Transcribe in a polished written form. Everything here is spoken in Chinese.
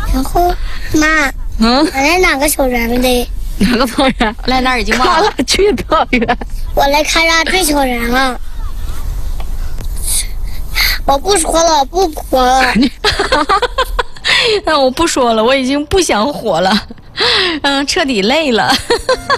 然后妈，我来拿个小人的。 哪个草原？ 来哪儿已经忘了。 去草原。 我来看啥追小人了。我不说了，不活了。 那我不说了，我已经不想活了，彻底累了。